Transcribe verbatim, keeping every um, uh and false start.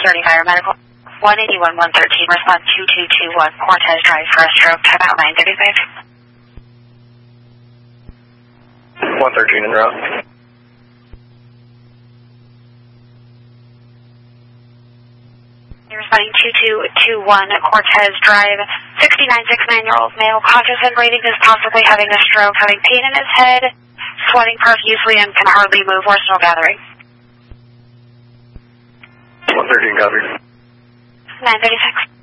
thirty-five medical. one eighty-one, one thirteen, response two two two one, Cortez Drive for a stroke, time out nine thirty-five. one thirteen en route. You're responding two two two one, Cortez Drive, sixty-nine, sixty-nine-year-old male, conscious and breathing, is possibly having a stroke, having pain in his head, sweating profusely and can hardly move. We're still gathering. one thirteen, copy. nine thirty-six.